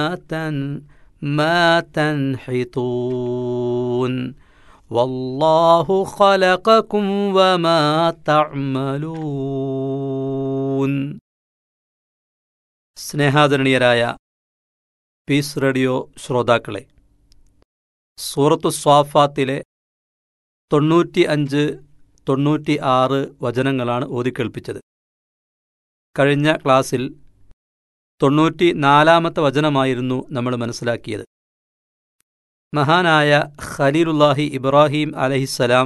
ما تنحتون والله خلقكم وما تعملون. സ്നേഹാദരണീയരായ piece radio ശ്രോതാക്കളെ, സൂറത്തു സ്വാഫാത്തിലെ 95, 96 വചനങ്ങളാണ് ഓതിക്കേൾപ്പിച്ചത്. കഴിഞ്ഞ ക്ലാസ്സിൽ 94-ാമത്തെ വചനമായിരുന്നു നമ്മൾ മനസ്സിലാക്കിയത്. മഹാനായ ഖലീലുല്ലാഹി ഇബ്രാഹിം അലൈഹിസ്സലാം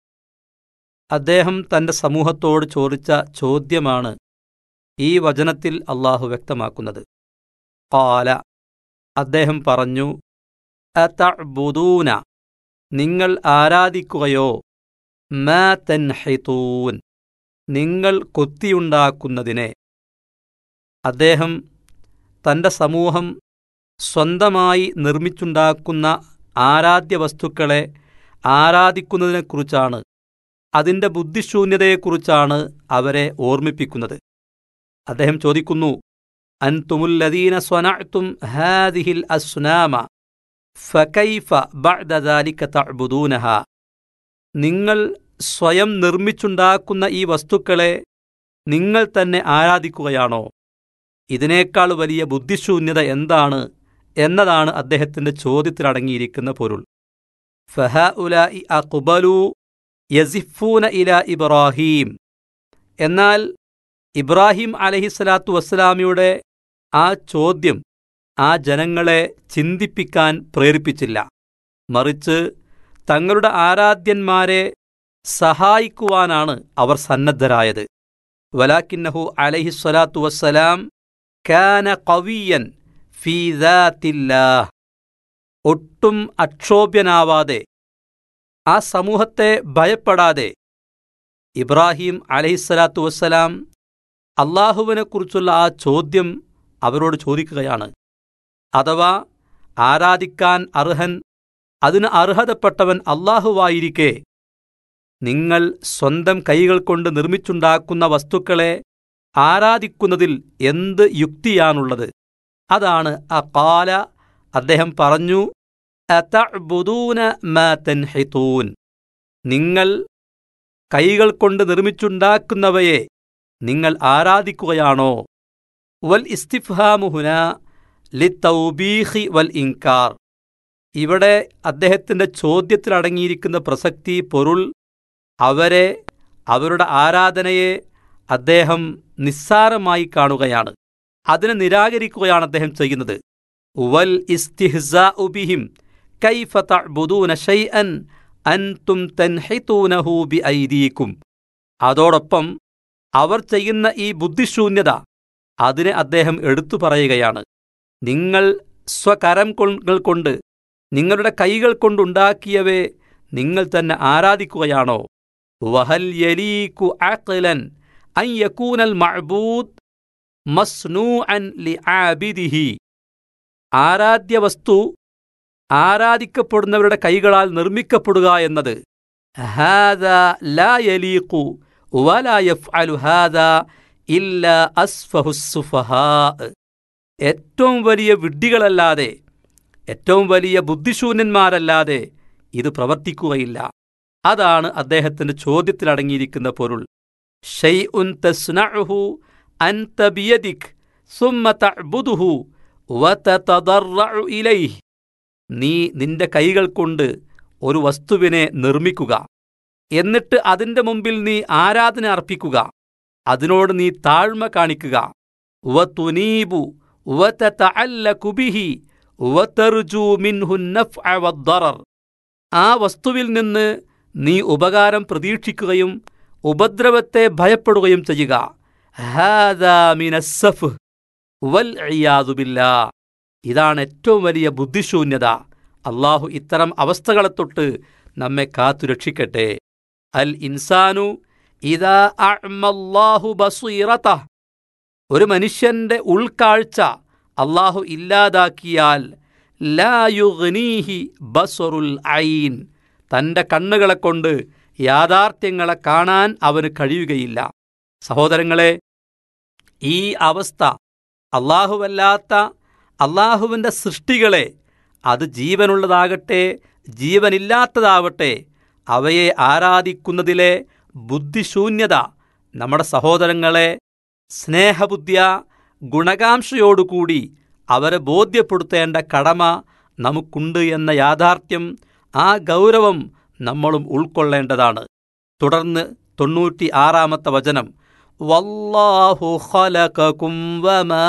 അദ്ദേഹം തൻ്റെ സമൂഹത്തോട് ചോദിച്ച ചോദ്യമാണ് ഈ വചനത്തിൽ അള്ളാഹു വ്യക്തമാക്കുന്നത്. ഖാല, അദ്ദേഹം പറഞ്ഞു, അതഅ്ബുദൂന, നിങ്ങൾ ആരാധിക്കുകയോ, മാ തൻഹിതൂൻ, നിങ്ങൾ കൊത്തിയുണ്ടാക്കുന്നതിനെ. അദ്ദേഹം തൻ്റെ സമൂഹം സ്വന്തമായി നിർമ്മിച്ചുണ്ടാക്കുന്ന ആരാധ്യ വസ്തുക്കളെ ആരാധിക്കുന്നതിനെക്കുറിച്ചാണ്, അതിൻ്റെ ബുദ്ധിശൂന്യതയെക്കുറിച്ചാണ് അവരെ ഓർമ്മിപ്പിക്കുന്നത്. അദ്ദേഹം ചോദിക്കുന്നു, അൻതുമുല്ലദീന സ്വനഅ്തും ഹാദിഹിൽ അസ്നാമ ഫകൈഫ ബഅദ ദാലിക തഅ്ബുദൂനഹ, നിങ്ങൾ സ്വയം നിർമ്മിച്ചുണ്ടാക്കുന്ന ഈ വസ്തുക്കളെ നിങ്ങൾ തന്നെ ആരാധിക്കുകയാണോ? ഇതിനേക്കാൾ വലിയ ബുദ്ധിശൂന്യത എന്താണ് എന്നതാണ് അദ്ദേഹത്തിൻ്റെ ചോദ്യത്തിലടങ്ങിയിരിക്കുന്ന പൊരുൾ. ഫഹഉലാഇ അഖ്ബലു യസിഫൂന ഇലാ ഇബ്രാഹീം, എന്നാൽ ഇബ്രാഹിം അലൈഹിസ്സലാത്തു വസ്സലാമിയുടെ ആ ചോദ്യം ആ ജനങ്ങളെ ചിന്തിപ്പിക്കാൻ പ്രേരിപ്പിച്ചില്ല. മറിച്ച് തങ്ങളുടെ ആരാധ്യന്മാരെ സഹായിക്കുവാനാണ് അവർ സന്നദ്ധരായത്. വലാകിന്നഹു അലൈഹിസ്സലാത്തു വസ്സലാം കാന ഖവിയ്യൻ ഫീ ദാത്തില്ലാഹ്, ഒട്ടും അക്ഷോഭ്യനാവാതെ, ആ സമൂഹത്തെ ഭയപ്പെടാതെ ഇബ്രാഹിം അലൈഹിസ്സലാത്തു വസ്സലാം അള്ളാഹുവിനെക്കുറിച്ചുള്ള ആ ചോദ്യം അവരോട് ചോദിക്കുകയാണ്. അഥവാ ആരാധിക്കാൻ അർഹൻ, അതിന് അർഹതപ്പെട്ടവൻ അള്ളാഹുവായിരിക്കെ നിങ്ങൾ സ്വന്തം കൈകൾ കൊണ്ട് നിർമ്മിച്ചുണ്ടാക്കുന്ന വസ്തുക്കളെ ആരാധിക്കുന്നതിൽ എന്ത് യുക്തിയാണുള്ളത്? അതാണ് അഖാല, അദ്ദേഹം പറഞ്ഞു, അതഅ്ബുദൂന മാ തൻഹിതൂൻ, നിങ്ങൾ കൈകൾ കൊണ്ട് നിർമ്മിച്ചുണ്ടാക്കുന്നവയെ നിങ്ങൾ ആരാധിക്കുകയാണോ? വൽ ഇസ്തിഫ്ഹാമു ഹുനാ ലിത്തൗബീഖി വൽ ഇൻകാർ, ഇവിടെ അദ്ദേഹത്തിൻ്റെ ചോദ്യത്തിലടങ്ങിയിരിക്കുന്ന പ്രസക്തി, പൊരുൾ, അവരെ, അവരുടെ ആരാധനയെ അദ്ദേഹം നിസ്സാരമായി കാണുകയാണ്, അതിനെ നിരാകരിക്കുകയാണ് അദ്ദേഹം ചെയ്യുന്നത്. വൽ ഇസ്തിഹ്സാഉ ബിഹിം കൈഫ തഅ്ബുദൂന ശൈഅൻ അൻതും തൻഹിതൂനഹു ബിഐദീകും, അതോടൊപ്പം അവർ ചെയ്യുന്ന ഈ ബുദ്ധിശൂന്യത, അതിനെ അദ്ദേഹം എടുത്തു പറയുകയാണ്. നിങ്ങൾ സ്വകരങ്ങൾ കൊണ്ട്, നിങ്ങളുടെ കൈകൾ കൊണ്ടുണ്ടാക്കിയവയെ നിങ്ങൾ തന്നെ ആരാധിക്കുകയാണോ? വഹൽ യലീകു അഖ്ലൻ അൻ യകൂനൽ മഅബൂദ് മസ്നൂഅൻ ലിആബിദിഹി, ആരാധ്യവസ്തു ആരാധിക്കപ്പെടുന്നവരുടെ കൈകളാൽ നിർമ്മിക്കപ്പെടുക എന്നത് ഹാദാ ലാ യലീഖു വലാ യഫ്അലു ഹാദാ ഇല്ലാ അസ്ഫഹുസ് സുഫഹാ, ഏറ്റവും വലിയ വിഡ്ഢികളല്ലാതെ, ഏറ്റവും വലിയ ബുദ്ധിശൂന്യന്മാരല്ലാതെ ഇത് പ്രവർത്തിക്കുകയില്ല. അതാണ് അദ്ദേഹത്തിൻ്റെ ചോദ്യത്തിലടങ്ങിയിരിക്കുന്ന പൊരുൾ. ഷൈഉൻ തസ്നഉഹു അൻത ബിയദിക് സുമ്മ തഅ്ബുദുഹു വതതദറഉ ഇലൈഹി, നീ നിന്റെ കൈകൾ കൊണ്ട് ഒരു വസ്തുവിനെ നിർമ്മിക്കുക, എന്നിട്ട് അതിൻ്റെ മുമ്പിൽ നീ ആരാധന അർപ്പിക്കുക, അതിനോട് നീ താഴ്മ കാണിക്കുക. വതുനീബു വതതഅല്ലഖു ബിഹി വതർജു മിൻഹു നഫ്അ വദ്ദറർ, ആ വസ്തുവിൽ നിന്ന് നീ ഉപകാരം പ്രതീക്ഷിക്കുകയും ഉപദ്രവത്തെ ഭയപ്പെടുകയും ചെയ്യുക. ഹാദാ മിനസ്സഫ്ഹ് വൽ ഇയാദു ബില്ലാഹ്, ഇതാണ് ഏറ്റവും വലിയ ബുദ്ധിശൂന്യത. അള്ളാഹു ഇത്തരം അവസ്ഥകളെ തൊട്ട് നമ്മെ കാത്തുരക്ഷിക്കട്ടെ. അൽ ഇൻസാനു ഇദാ അഅ്മല്ലാഹു ബസീറതഹ്, ഒരു മനുഷ്യന്റെ ഉൾക്കാഴ്ച അള്ളാഹു ഇല്ലാതാക്കിയാൽ ലാ യുഗ്നീഹി ബസറുൽ ഐൻ, തൻ്റെ കണ്ണുകളെ കൊണ്ട് യാഥാർത്ഥ്യങ്ങളെ കാണാൻ അവന് കഴിയുകയില്ല. സഹോദരങ്ങളെ, ഈ അവസ്ഥ അള്ളാഹുവല്ലാത്ത അള്ളാഹുവിൻ്റെ സൃഷ്ടികളെ, അത് ജീവനുള്ളതാകട്ടെ ജീവനില്ലാത്തതാവട്ടെ, അവയെ ആരാധിക്കുന്നതിലെ ബുദ്ധിശൂന്യത നമ്മുടെ സഹോദരങ്ങളെ സ്നേഹബുദ്ധിയ ഗുണകാംക്ഷയോടുകൂടി അവരെ ബോധ്യപ്പെടുത്തേണ്ട കടമ നമുക്കുണ്ട് എന്ന യാഥാർത്ഥ്യം, ആ ഗൗരവം നമ്മളും ഉൾക്കൊള്ളേണ്ടതാണ്. തുടർന്ന് 96-ാമത്തെ വചനം, വല്ലാഹു ഖലഖകും വമാ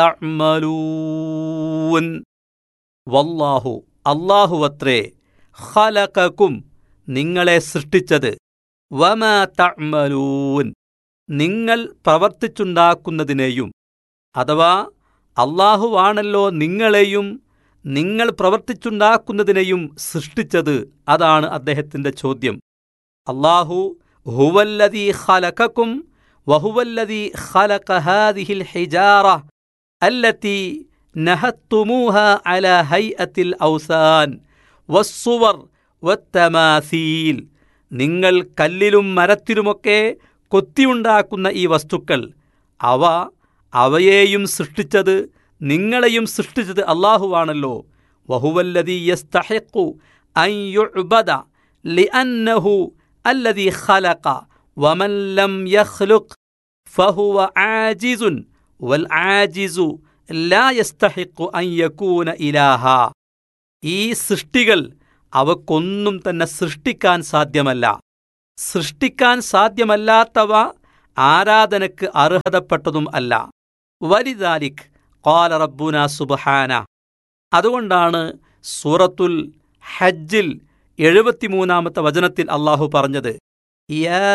തഅമലൂൻ. വല്ലാഹു, അല്ലാഹുവത്രേ, ഖലഖകും, നിങ്ങളെ സൃഷ്ടിച്ചത്, വമാ തഅമലൂൻ, നിങ്ങൾ പ്രവർത്തിച്ചുണ്ടാക്കുന്നതിനെയും. അഥവാ അല്ലാഹുവാണല്ലോ നിങ്ങളെയും നിങ്ങൾ പ്രവർത്തിച്ചുണ്ടാക്കുന്നതിനെയും സൃഷ്ടിച്ചത്. അതാണ് അദ്ദേഹത്തിൻ്റെ ചോദ്യം. അല്ലാഹു ഹുവല്ലദീ ഖലഖകും വഹുവല്ലദീ ഖലഖ ഹാദിഹിൽ ഹിജാറ അല്ലതീ നഹത്തുമൂഹാ അലാ ഹൈഅത്തിൽ ഔസാൻ വസ്സുവർ വത്തമാസീൽ. നിങ്ങൾ കല്ലിലും മരത്തിലുമൊക്കെ കൊത്തിയുണ്ടാക്കുന്ന ഈ വസ്തുക്കൾ, അവയെയും സൃഷ്ടിച്ചത്, നിങ്ങളെയും സൃഷ്ടിച്ചത് അല്ലാഹുവാണല്ലോ. വഹുവല്ലദീ യസ്തഹിഖു അൻ യുഅ്ബദ ലിഅന്നഹു അല്ലദീ ഖലഖ വമൻ ലം യഖ്ലുഖ് ഫഹുവ ആജിസുൻ വൽ ആജിസു ലാ യസ്തഹിഖു അൻ യകൂന ഇലാഹ. ഈ സൃഷ്ടികൾ അവക്കൊന്നും തന്നെ സൃഷ്ടിക്കാൻ സാധ്യമല്ല. സൃഷ്ടിക്കാൻ സാധ്യമല്ലാത്തവ ആരാധനയ്ക്ക് അർഹതപ്പെട്ടതും അല്ല. വലിദാലിക് ഖാല റബ്ബുനാ സുബ്ഹാന. അതുകൊണ്ടാണ് സൂറത്തുൽ ഹജ്ജിൽ 73-ാമത്തെ വചനത്തിൽ അല്ലാഹു പറഞ്ഞത്, യാ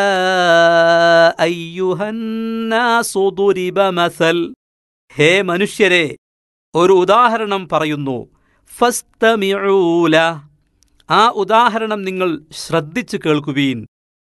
അയ്യുഹന്നാസു ദുരിബ മസൽ. ഹേ മനുഷ്യരെ, ഒരു ഉദാഹരണം പറയുന്നു. ഫസ്തമിഊ ലഹ്. ആ ഉദാഹരണം നിങ്ങൾ ശ്രദ്ധിച്ചു കേൾക്കുവീൻ.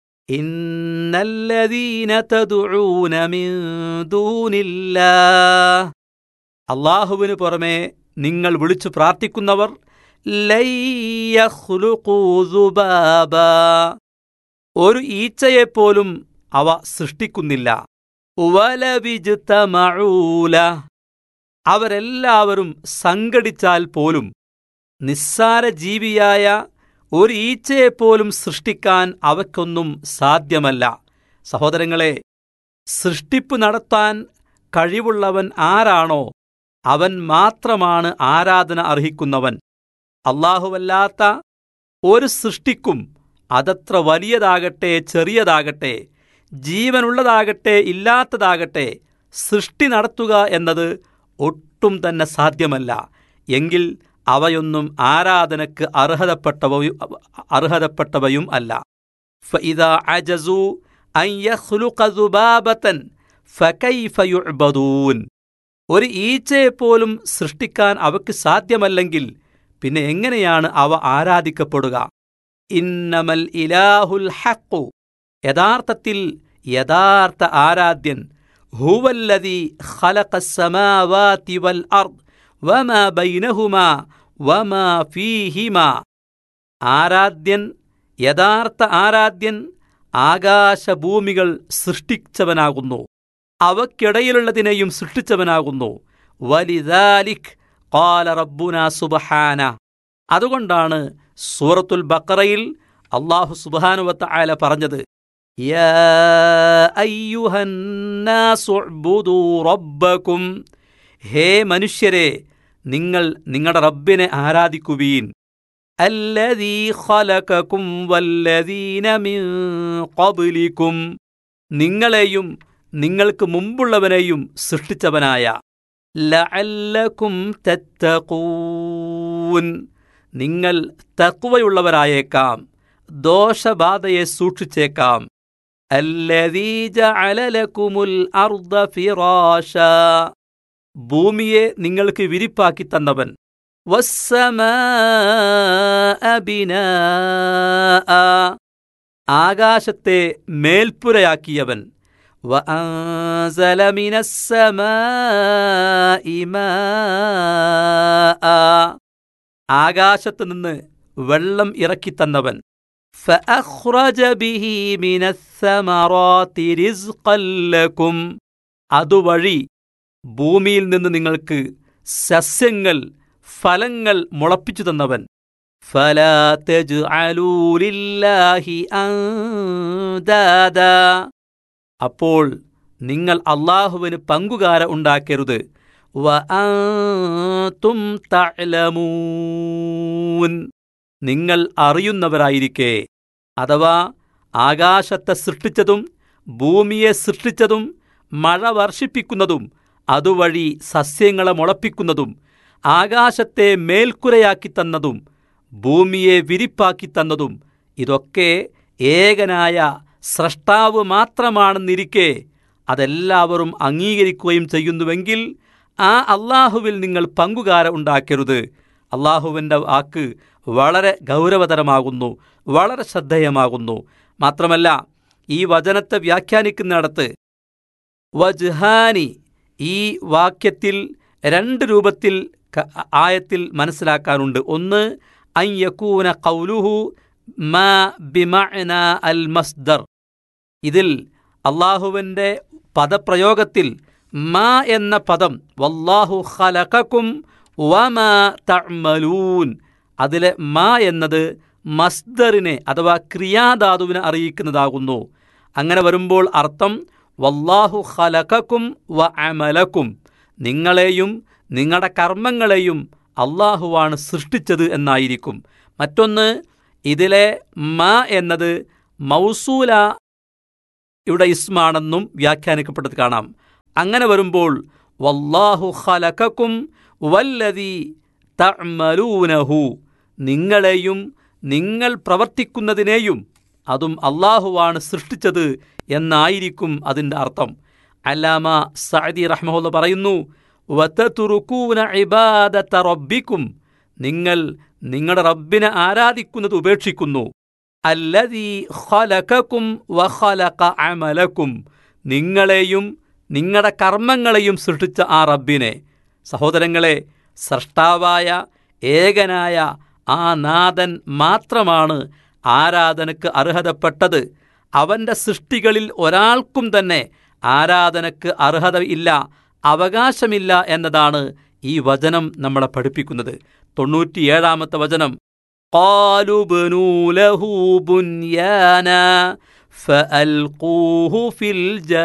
ഇന്നല്ലദീന തദ്ഊന മിൻ ദൂനില്ലാഹ്. അല്ലാഹുവിന് പുറമെ നിങ്ങൾ വിളിച്ചു പ്രാർത്ഥിക്കുന്നവർ ലൻ യഖ്ലുഖൂ ദുബാബാ. ഒരു ഈച്ചയെപ്പോലും അവ സൃഷ്ടിക്കുന്നില്ല. വലവിജ്തമഊ ലഹ്. അവരെല്ലാവരും സംഘടിച്ചാൽ പോലും നിസ്സാര ജീവിയായ ഒരു ഈച്ചയെപ്പോലും സൃഷ്ടിക്കാൻ അവയ്ക്കൊന്നും സാധ്യമല്ല. സഹോദരങ്ങളെ, സൃഷ്ടിപ്പ് നടത്താൻ കഴിവുള്ളവൻ ആരാണോ അവൻ മാത്രമാണ് ആരാധന അർഹിക്കുന്നവൻ. അല്ലാഹുവല്ലാത്ത ഒരു സൃഷ്ടിക്കും, അതത്ര വലിയതാകട്ടെ ചെറിയതാകട്ടെ, ജീവനുള്ളതാകട്ടെ ഇല്ലാത്തതാകട്ടെ, സൃഷ്ടി നടത്തുക എന്നത് ഒട്ടും തന്നെ സാധ്യമല്ല. എങ്കിൽ അവയൊന്നും ആരാധനയ്ക്ക് അർഹതപ്പെട്ടവയും അല്ല. ഫഇദാ അജസൂ അൻ യഖ്ലുഖ ദുബാബതൻ ഫകൈഫ യുഅ്ബദൂൻ. ഒരു ഈച്ചയെപ്പോലും സൃഷ്ടിക്കാൻ അവയ്ക്ക് സാധ്യമല്ലെങ്കിൽ പിന്നെ എങ്ങനെയാണ് അവ ആരാധിക്കപ്പെടുക? ഇന്നമൽ ഇലാഹുൽ ഹഖ്. യഥാർത്ഥത്തിൽ യഥാർത്ഥ ആരാധ്യൻ ഹുവല്ലദീ ഖലഖസ് സമാവാതി വൽ അർദ് വമാ ബൈനഹുമാ വമാ ഫീഹിമാ. ആരാധ്യൻ, യഥാർത്ഥ ആരാധ്യൻ ആകാശഭൂമികൾ സൃഷ്ടിച്ചവനാകുന്നു, അവയ്ക്കിടയിലുള്ളതിനെയും സൃഷ്ടിച്ചവനാകുന്നു. വലിദാലിക് ഖാല റബ്ബുനാ സുബ്ഹാന. അതുകൊണ്ടാണ് സൂറത്തുൽ ബഖറയിൽ അല്ലാഹു സുബ്ഹാനഹു വ തആല പറഞ്ഞത്, യാ അയ്യുഹന്നാസു ഉഅ്ബുദൂ റബ്ബക്കും. ഹേ മനുഷ്യരെ, നിങ്ങൾ നിങ്ങളുടെ റബ്ബിനെ ആരാധിക്കുവീൻ. അല്ലദീ ഖലഖകും വല്ലദീന മിൻ ഖബ്ലികും. നിങ്ങളെയും നിങ്ങൾക്ക് മുമ്പുള്ളവനെയും സൃഷ്ടിച്ചവനായ. ലഅല്ലകും തത്തഖൂൻ. നിങ്ങൾ തഖ്വയുള്ളവരായേക്കാം, ദോഷബാധയെ സൂക്ഷിച്ചേക്കാം. അല്ലദീ ജഅല ലകുമുൽ അർദ ഫിറാശാ. ഭൂമിയെ നിങ്ങൾക്ക് വിരിപ്പാക്കി തന്നവൻ. വസ്സമാഅ ബിനാഅ. ആകാശത്തെ മേൽപ്പുരയാക്കിയവൻ. വഅൻസല മിനസ്സമാഇ മാഅ. ആകാശത്ത് നിന്ന് വെള്ളം ഇറക്കിത്തന്നവൻ. ഫഅഖ്റജ ബിഹി മിനസ്സമറാത്തി റിസ്ഖൻ ലകും. അതുവഴി ഭൂമിയിൽ നിന്ന് നിങ്ങൾക്ക് സസ്യങ്ങൾ, ഫലങ്ങൾ മുളപ്പിച്ചു തന്നവൻ. ഫലാ തജ്അലൂ ലില്ലാഹി അൻദാദാ, അപ്പോൾ നിങ്ങൾ അല്ലാഹുവിന് പങ്കുകാര ഉണ്ടാക്കരുത്. വഅൻതും തഅലമൂൻ, നിങ്ങൾ അറിയുന്നവരായിരിക്കെ. അഥവാ ആകാശത്തെ സൃഷ്ടിച്ചതും ഭൂമിയെ സൃഷ്ടിച്ചതും മഴ വർഷിപ്പിക്കുന്നതും അതുവഴി സസ്യങ്ങളെ മുളപ്പിക്കുന്നതും ആകാശത്തെ മേൽക്കുരയാക്കി തന്നതും ഭൂമിയെ വിരിപ്പാക്കി തന്നതും ഇതൊക്കെ ഏകനായ സ്രഷ്ടാവ് മാത്രമാണെന്നിരിക്കെ അതെല്ലാവരും അംഗീകരിക്കുകയും ചെയ്യുന്നുവെങ്കിൽ ആ അള്ളാഹുവിൽ നിങ്ങൾ പങ്കുകാര ഉണ്ടാക്കരുത്. അള്ളാഹുവിൻ്റെ വാക്ക് വളരെ ഗൗരവതരമാകുന്നു, വളരെ ശ്രദ്ധേയമാകുന്നു. മാത്രമല്ല, ഈ വചനത്തെ വ്യാഖ്യാനിക്കുന്നിടത്ത് വജ്ഹാനി, ഈ വാക്യത്തിൽ രണ്ട് രൂപത്തിൽ ആയത്തിൽ മനസ്സിലാക്കാനുണ്ട്. ഒന്ന്, അൻ യകൂന ഖൗലുഹു മാ ബിമഅന അൽ മസ്ദർ, ഇതിൽ അള്ളാഹുവിൻ്റെ പദപ്രയോഗത്തിൽ മാ എന്ന പദം വല്ലാഹു ഖലഖകും വമാ തഅമലൂൻ, അതിലെ മാ എന്നത് മസ്ദറിനെ അഥവാ ക്രിയാധാതുവിനെ അറിയിക്കുന്നതാകുന്നു. അങ്ങനെ വരുമ്പോൾ അർത്ഥം വല്ലാഹു ഖലഖകും വ അമലകും, നിങ്ങളെയും നിങ്ങളുടെ കർമ്മങ്ങളെയും അള്ളാഹുവാണ് സൃഷ്ടിച്ചത് എന്നായിരിക്കും. മറ്റൊന്ന്, ഇതിലെ മാ എന്നത് മൗസൂല ഇവിടെ ഇസ്മാണെന്നും വ്യാഖ്യാനിക്കപ്പെട്ടത് കാണാം. അങ്ങനെ വരുമ്പോൾ വല്ലാഹു ഖലഖകും വല്ലദീ തഅമലൂനഹു, നിങ്ങളെയും നിങ്ങൾ പ്രവർത്തിക്കുന്നതിനെയും അതും അള്ളാഹുവാണ് സൃഷ്ടിച്ചത് എന്നായിരിക്കും അതിൻ്റെ അർത്ഥം. അല്ലാമ സഅദി റഹ്മഹുല്ലാഹ് പറയുന്നു, വതതുറുകൂന ഇബാദത റബ്ബിക്കും, നിങ്ങൾ നിങ്ങളുടെ റബ്ബിനെ ആരാധിക്കുന്നത് ഉപേക്ഷിക്കുന്നു. അല്ലദീ ഖലഖകും വഖലഖ അമലകും, നിങ്ങളെയും നിങ്ങളുടെ കർമ്മങ്ങളെയും സൃഷ്ടിച്ച ആ റബ്ബിനെ. സഹോദരങ്ങളെ, സ്രഷ്ടാവായ ഏകനായ ആ നാഥൻ മാത്രമാണ് ആരാധനക്ക് അർഹതപ്പെട്ടത്. അവൻ്റെ സൃഷ്ടികളിൽ ഒരാൾക്കും തന്നെ ആരാധനക്ക് അർഹതയില്ല, അവകാശമില്ല എന്നതാണ് ഈ വചനം നമ്മളെ പഠിപ്പിക്കുന്നത്. 97-ാമത്തെ വചനം, ഖാലു ബനൂ ലഹു ബുൻയാനാ ഫഅൽഖൂഹു ഫിൽ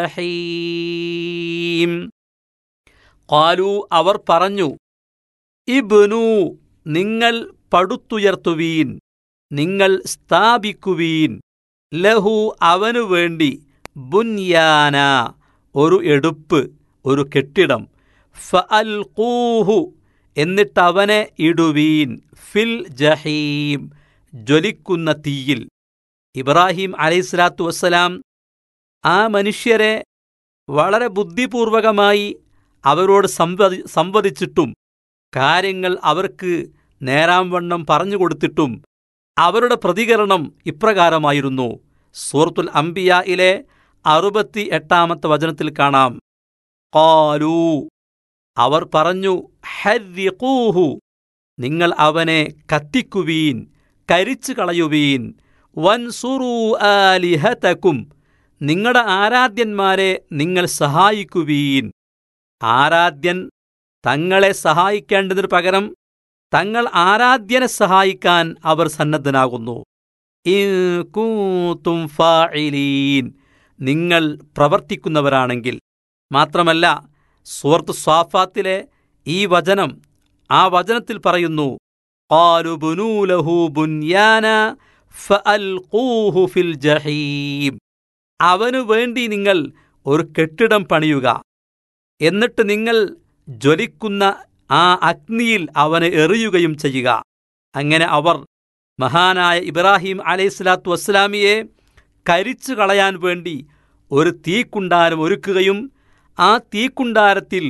ജഹീം. ഖാലു, അവർ പറഞ്ഞു, ഇബ്നു, നിങ്ങൾ പടുത്തുയർത്തുവീൻ, നിങ്ങൾ സ്ഥാപിക്കുവീൻ, ലഹു അവനു വേണ്ടി, ബുൻയാന ഒരു എടുപ്പ്, ഒരു കെട്ടിടം, ഫഅൽഖൂഹു എന്നിട്ടവനെ ഇടുവീൻ, ഫിൽ ജഹീം ജ്വലിക്കുന്ന തീയിൽ. ഇബ്രാഹിം അലൈഹിസ്സലാത്തു വസ്സലാം ആ മനുഷ്യരെ വളരെ ബുദ്ധിപൂർവകമായി അവരോട് സംവദിച്ചിട്ടും കാര്യങ്ങൾ അവർക്ക് നേരാംവണ്ണം പറഞ്ഞുകൊടുത്തിട്ടും അവരുടെ പ്രതികരണം ഇപ്രകാരമായിരുന്നു. സൂറത്തുൽ അംബിയായിലെ 68-ാമത്തെ വചനത്തിൽ കാണാം, ഖാലൂ, അവർ പറഞ്ഞു, ഹർരിഖൂഹു, നിങ്ങൾ അവനെ കത്തിക്കുവീൻ, കരിച്ചു കളയുവീൻ, വൻസുറൂ ആലിഹതകും, നിങ്ങളുടെ ആരാധ്യന്മാരെ നിങ്ങൾ സഹായിക്കുവീൻ. ആരാധ്യൻ തങ്ങളെ സഹായിക്കേണ്ടതിനു പകരം തങ്ങൾ ആരാധ്യനെ സഹായിക്കാൻ അവർ സന്നദ്ധനാകുന്നു. ഇൻ കുൻതും ഫാഇലീൻ, നിങ്ങൾ പ്രവർത്തിക്കുന്നവരാണെങ്കിൽ. മാത്രമല്ല, സൂറത്ത് സ്വാഫാത്തിലെ ഈ വചനം, ആ വചനത്തിൽ പറയുന്നു, ഖാലു ബനൂ ലഹു ബുൻയാന ഫഅൽഖൂഹു ഫിൽ ജഹീം, അവനു വേണ്ടി നിങ്ങൾ ഒരു കെട്ടിടം പണിയുക, എന്നിട്ട് നിങ്ങൾ ജ്വലിക്കുന്ന ആ അഗ്നിയിൽ അവനെ എറിയുകയും ചെയ്യുക. അങ്ങനെ അവർ മഹാനായ ഇബ്രാഹിം അലൈഹിസ്സലാത്തു വസ്സലാമിയെ കരിച്ചു കളയാൻ വേണ്ടി ഒരു തീക്കുണ്ടാരം ഒരുക്കുകയും ആ തീക്കുണ്ടാരത്തിൽ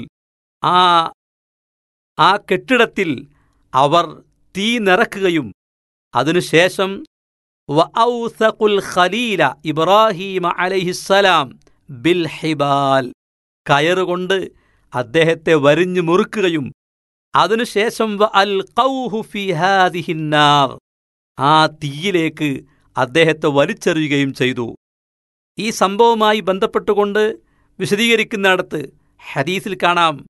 ആ കെട്ടിടത്തിൽ അവർ തീ നിറക്കുകയും അതിനുശേഷം വഔസഖുൽ ഖലീല ഇബ്രാഹിം അലൈഹിസ്സലാം ബിൽ ഹിബാൽ, കയറുകൊണ്ട് അദ്ദേഹത്തെ വരിഞ്ഞു മുറുക്കുകയും അതിനുശേഷം വഅൽഖൗഹു ഫീ ഹാദിഹിന്നാർ, ആ തീയിലേക്ക് അദ്ദേഹത്തെ വലിച്ചെറിയുകയും ചെയ്തു. ഈ സംഭവവുമായി ബന്ധപ്പെട്ടുകൊണ്ട് വിശദീകരിക്കുന്നിടത്ത് ഹദീസിൽ കാണാം,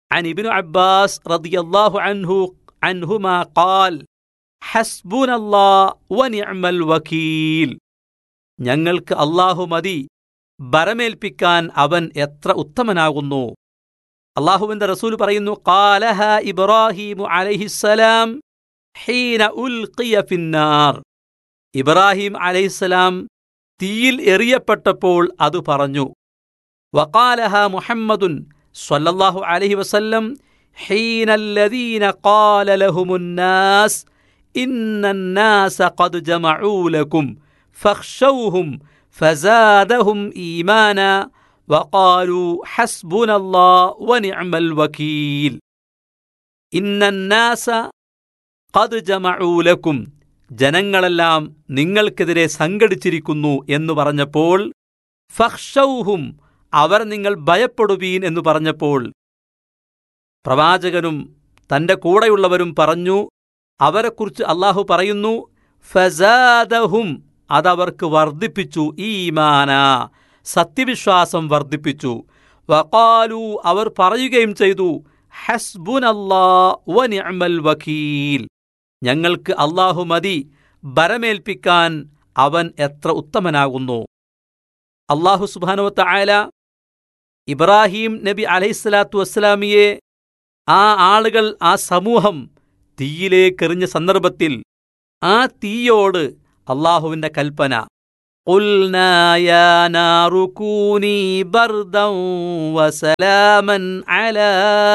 عن ابن عباس رضي الله عنهما قال حسبنا الله ونعم الوكيل. ഞങ്ങൾക്ക് അല്ലാഹു മതി, ബരമേൽപ്പിക്കാൻ അവൻ എത്ര ഉത്തമനാകുന്നു. അല്ലാഹുവിന്റെ റസൂൽ പറയുന്നു, ഖാലഹ ഇബ്രാഹീമു അലൈഹിസ്സലാം ഹീന ഉൽഖിയ ഫിന്നാർ. ഇബ്രാഹിം അലൈഹിസ്സലാം തീയിൽ എറിയപ്പെട്ടപ്പോൾ അത് പറഞ്ഞു. വഖാലഹ മുഹമ്മദുൻ സ്വല്ലല്ലാഹു അലൈഹി വസല്ലം ഹീനല്ലദീന ഖാല ലഹുമുന്നാസ് ഇന്നന്നാസ ഖദ് ജമഊ ലക്കും ഫഖ്ശൗഹും ഫസാദഹും ഈമാന വഖാലൂ ഹസ്ബുനല്ലാഹു വനിഅമൽ വകീൽ. ഇന്നന്നാസ ഖദ് ജമഊ ലക്കും, ജനങ്ങളെല്ലാം നിങ്ങൾക്കെതിരെ സംഘടിച്ചിരിക്കുന്നു എന്ന് പറഞ്ഞപ്പോൾ, ഫഖ്ശൗഹും, അവർ നിങ്ങൾ ഭയപ്പെടുവീൻ എന്ന് പറഞ്ഞപ്പോൾ, പ്രവാചകനും തന്റെ കൂടെയുള്ളവരും പറഞ്ഞു, അവരെക്കുറിച്ച് അല്ലാഹു പറയുന്നു, ഫസാദഹും, അതവർക്ക് വർദ്ധിപ്പിച്ചു, ഈമാന, സത്യവിശ്വാസം വർദ്ധിപ്പിച്ചു. വഖാലു, അവർ പറയുകയും ചെയ്തു, ഹസ്ബുനല്ലാഹു വനിഅമൽ വകീൽ, ഞങ്ങൾക്ക് അല്ലാഹു മതി, ബരമേൽപ്പിക്കാൻ അവൻ എത്ര ഉത്തമനാകുന്നു. അല്ലാഹു സുബ്ഹാനഹു വ തആല ഇബ്രാഹിം നബി അലൈഹിസ്സലാത്തു വസ്സലാമിയെ, ആ ആളുകൾ, ആ സമൂഹം തീയിലേക്കെറിഞ്ഞ സന്ദർഭത്തിൽ ആ തീയോട് അല്ലാഹുവിന്റെ കൽപ്പന, ഖുൽനാ യാ നാറു കൂനി ബർദൻ വസലാമൻ അലാ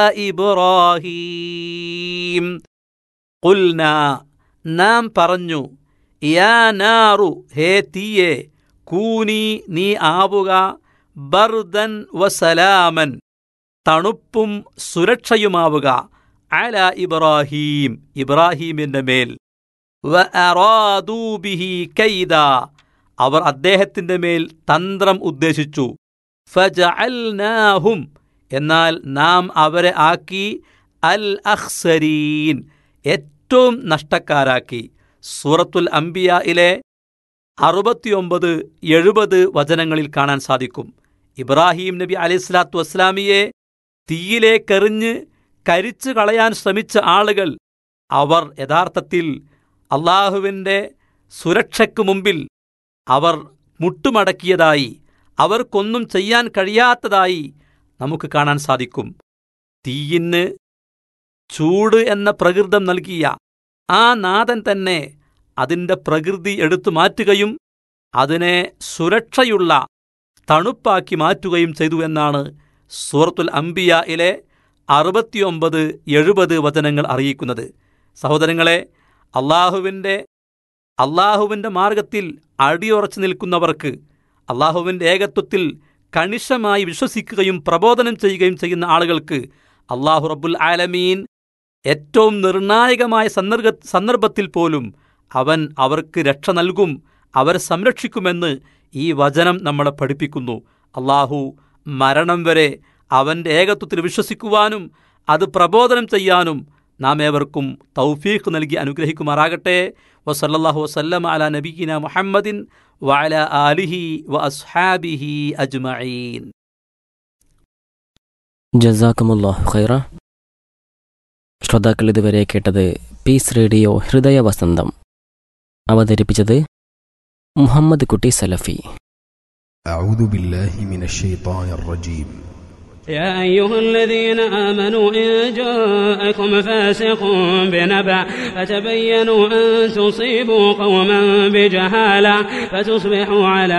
ഇബ്രാഹീം. ഖുൽനാ, നാം പറഞ്ഞു, യാ നാറു, ഹേ തീയെ, കൂനി, നീ ആവുക, ബർദൻ വസലാമൻ, തണുപ്പും സുരക്ഷയുമാവുക, അലാ ഇബ്രാഹീം, ഇബ്രാഹീമിന്റെ മേൽ, വഅറാദൂ ബിഹി കൈദ, അവർ അദ്ദേഹത്തിന്റെ മേൽ തന്ത്രം ഉദ്ദേശിച്ചു, ഫജഅൽനാഹും, എന്നാൽ നാം അവരെ ആക്കി, അൽ അഖ്സരീൻ, ഏറ്റവും നഷ്ടക്കാരാക്കി. സൂറത്തുൽ അംബിയായിലെ 69-70 വചനങ്ങളിൽ കാണാൻ സാധിക്കും. ഇബ്രാഹിം നബി അലൈഹിസ്സലാത്തു വസ്സലാമിയെ തീയിലേക്കെറിഞ്ഞ് കരിച്ചു കളയാൻ ശ്രമിച്ച ആളുകൾ, അവർ യഥാർത്ഥത്തിൽ അല്ലാഹുവിൻ്റെ സുരക്ഷയ്ക്ക് മുമ്പിൽ അവർ മുട്ടുമടക്കിയതായി, അവർക്കൊന്നും ചെയ്യാൻ കഴിയാത്തതായി നമുക്ക് കാണാൻ സാധിക്കും. തീയിന് ചൂട് എന്ന പ്രകൃതം നൽകിയ ആ നാഥൻ തന്നെ അതിൻ്റെ പ്രകൃതി എടുത്തു മാറ്റുകയും അതിനെ സുരക്ഷയുള്ള തണുപ്പാക്കി മാറ്റുകയും ചെയ്തു എന്നാണ് സൂറത്തുൽ അംബിയായിലെ 69-70 വചനങ്ങൾ അറിയിക്കുന്നത്. സഹോദരങ്ങളെ, അല്ലാഹുവിൻ്റെ മാർഗത്തിൽ അടിയുറച്ചു നിൽക്കുന്നവർക്ക്, അല്ലാഹുവിൻ്റെ ഏകത്വത്തിൽ കണിശമായി വിശ്വസിക്കുകയും പ്രബോധനം ചെയ്യുകയും ചെയ്യുന്ന ആളുകൾക്ക് അല്ലാഹു റബ്ബുൽ ആലമീൻ ഏറ്റവും നിർണായകമായ സന്ദർഭത്തിൽ പോലും അവൻ അവർക്ക് രക്ഷ നൽകും, അവരെ സംരക്ഷിക്കുമെന്ന് ഈ വചനം നമ്മളെ പഠിപ്പിക്കുന്നു. അല്ലാഹു മരണം വരെ അവൻ്റെ ഏകത്വത്തിൽ വിശ്വസിക്കുവാനും അത് പ്രബോധനം ചെയ്യാനും നാം ഏവർക്കും തൗഫീഖ് നൽകി അനുഗ്രഹിക്കുമാറാകട്ടെ. വസല്ലല്ലാഹു വസല്ലമ അലാ നബിയിന മുഹമ്മദിൻ വഅലാ ആലിഹി വഅസ്ഹാബിഹി അജ്മഈൻ. ജസാക്കുമുല്ലാഹു ഖൈറ. ശ്രോതാക്കൾ ഇതുവരെ കേട്ടത് പീസ് റേഡിയോ ഹൃദയ വസന്തം. അവതരിപ്പിച്ചത് മുഹമ്മദ് കുട്ടി സലഫി. أعوذ بالله من الشيطان الرجيم. يا أيها الذين آمنوا إن جاءكم فاسق بنبأ فتبينوا أن تصيبوا قوما بجهالة فتصبحوا على